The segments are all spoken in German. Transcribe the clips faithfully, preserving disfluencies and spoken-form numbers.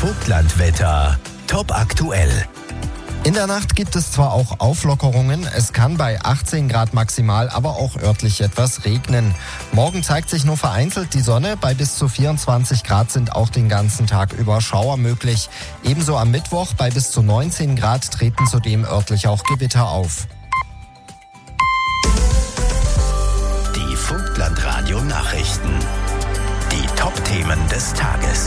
Vogtlandwetter. Top aktuell. In der Nacht gibt es zwar auch Auflockerungen, es kann bei achtzehn Grad maximal, aber auch örtlich etwas regnen. Morgen zeigt sich nur vereinzelt die Sonne, bei bis zu vierundzwanzig Grad sind auch den ganzen Tag über Schauer möglich. Ebenso am Mittwoch bei bis zu neunzehn Grad treten zudem örtlich auch Gewitter auf. Die Vogtlandradio-Nachrichten. Die Top-Themen des Tages.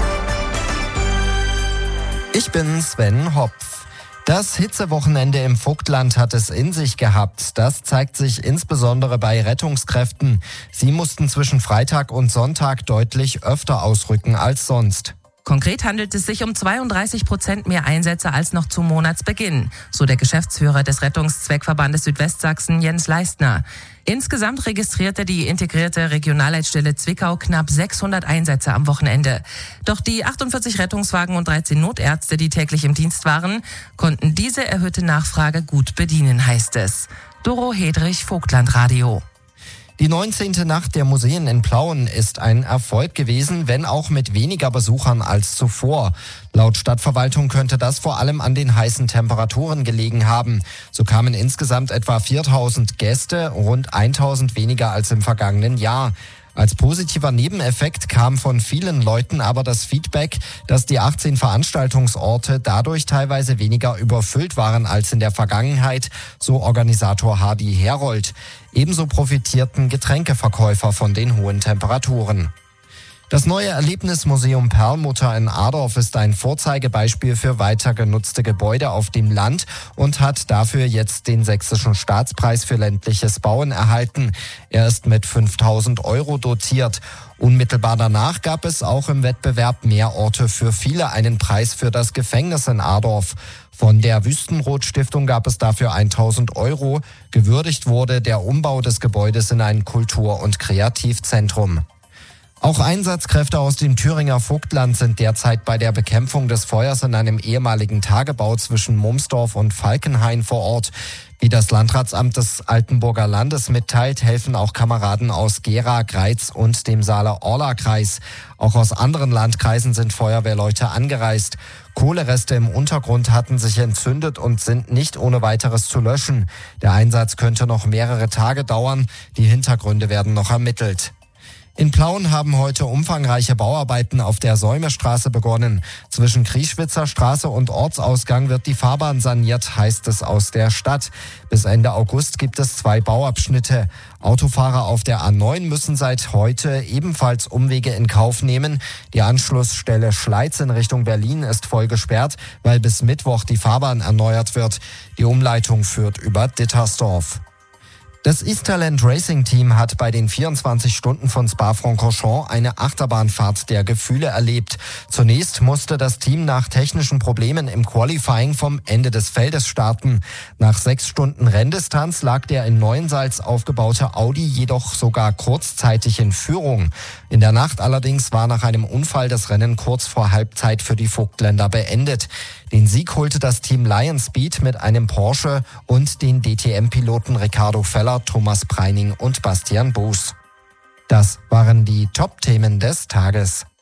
Ich bin Sven Hopf. Das Hitzewochenende im Vogtland hat es in sich gehabt. Das zeigt sich insbesondere bei Rettungskräften. Sie mussten zwischen Freitag und Sonntag deutlich öfter ausrücken als sonst. Konkret handelt es sich um zweiunddreißig Prozent mehr Einsätze als noch zum Monatsbeginn, so der Geschäftsführer des Rettungszweckverbandes Südwestsachsen Jens Leistner. Insgesamt registrierte die integrierte Regionalleitstelle Zwickau knapp sechshundert Einsätze am Wochenende. Doch die achtundvierzig Rettungswagen und dreizehn Notärzte, die täglich im Dienst waren, konnten diese erhöhte Nachfrage gut bedienen, heißt es. Doro Hedrich, Vogtlandradio. Die neunzehnte Nacht der Museen in Plauen ist ein Erfolg gewesen, wenn auch mit weniger Besuchern als zuvor. Laut Stadtverwaltung könnte das vor allem an den heißen Temperaturen gelegen haben. So kamen insgesamt etwa viertausend Gäste, rund eintausend weniger als im vergangenen Jahr. Als positiver Nebeneffekt kam von vielen Leuten aber das Feedback, dass die achtzehn Veranstaltungsorte dadurch teilweise weniger überfüllt waren als in der Vergangenheit, so Organisator Hardy Herold. Ebenso profitierten Getränkeverkäufer von den hohen Temperaturen. Das neue Erlebnismuseum Perlmutter in Adorf ist ein Vorzeigebeispiel für weiter genutzte Gebäude auf dem Land und hat dafür jetzt den Sächsischen Staatspreis für ländliches Bauen erhalten. Er ist mit fünftausend Euro dotiert. Unmittelbar danach gab es auch im Wettbewerb Mehr Orte für viele einen Preis für das Gefängnis in Adorf. Von der Wüstenrot-Stiftung gab es dafür tausend Euro. Gewürdigt wurde der Umbau des Gebäudes in ein Kultur- und Kreativzentrum. Auch Einsatzkräfte aus dem Thüringer Vogtland sind derzeit bei der Bekämpfung des Feuers in einem ehemaligen Tagebau zwischen Mumsdorf und Falkenhain vor Ort. Wie das Landratsamt des Altenburger Landes mitteilt, helfen auch Kameraden aus Gera, Greiz und dem Saale-Orla-Kreis. Auch aus anderen Landkreisen sind Feuerwehrleute angereist. Kohlereste im Untergrund hatten sich entzündet und sind nicht ohne weiteres zu löschen. Der Einsatz könnte noch mehrere Tage dauern. Die Hintergründe werden noch ermittelt. In Plauen haben heute umfangreiche Bauarbeiten auf der Säumestraße begonnen. Zwischen Krieschwitzer Straße und Ortsausgang wird die Fahrbahn saniert, heißt es aus der Stadt. Bis Ende August gibt es zwei Bauabschnitte. Autofahrer auf der A neun müssen seit heute ebenfalls Umwege in Kauf nehmen. Die Anschlussstelle Schleiz in Richtung Berlin ist voll gesperrt, weil bis Mittwoch die Fahrbahn erneuert wird. Die Umleitung führt über Dittersdorf. Das Easterland Racing Team hat bei den vierundzwanzig Stunden von Spa-Francorchamps eine Achterbahnfahrt der Gefühle erlebt. Zunächst musste das Team nach technischen Problemen im Qualifying vom Ende des Feldes starten. Nach sechs Stunden Renndistanz lag der in Neuensalz aufgebaute Audi jedoch sogar kurzzeitig in Führung. In der Nacht allerdings war nach einem Unfall das Rennen kurz vor Halbzeit für die Vogtländer beendet. Den Sieg holte das Team Lion Speed mit einem Porsche und den D T M-Piloten Ricardo Feller, Thomas Preining und Bastian Buß. Das waren die Top-Themen des Tages.